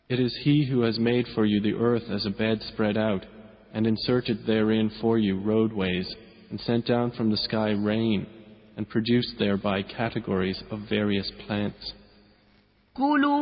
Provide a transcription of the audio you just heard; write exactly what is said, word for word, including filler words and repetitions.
It is He who has made for you the earth as a bed spread out, and inserted therein for you roadways, and sent down from the sky rain, and produced thereby categories of various plants.